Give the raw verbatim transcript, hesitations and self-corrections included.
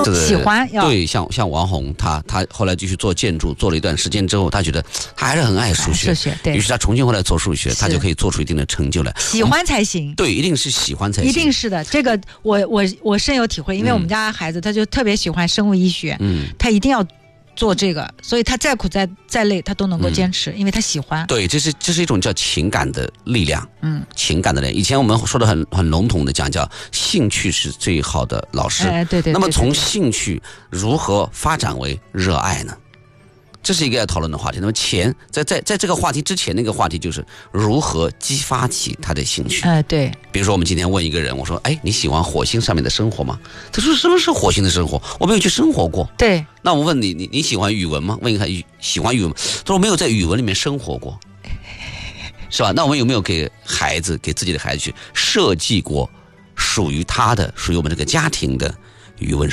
喜欢要对，像像王红，他他后来继续做建筑，做了一段时间之后，他觉得他还是很爱数学， 数学对， 于是他重新回来做数学，他就可以做出一定的成就来。 喜欢才行， 对，一定是喜欢才行， 一定是的。这个我我我深有体会，因为我们家孩子他就特别喜欢生物医学，嗯，他一定要做这个，所以他再苦再再累，他都能够坚持，嗯、因为他喜欢。 对，这是这是一种叫情感的力量，嗯，情感的力量。以前我们说的很很笼统的讲，叫兴趣是最好的老师。 哎，对 对, 对。 那么从兴趣如何发展为热爱呢？这是一个要讨论的话题。那么钱在在在这个话题之前，那个话题就是如何激发起他的兴趣。 哎、呃，对。 比如说我们今天问一个人，我说：“哎，你喜欢火星上面的生活吗？”他说：“什么是火星的生活？我没有去生活过。” 对。 那我问你，你你喜欢语文吗？问一下，喜欢语文吗？他说：“我没有在语文里面生活过。”是吧？那我们有没有给孩子，给自己的孩子去设计过属于他的、属于我们这个家庭的语文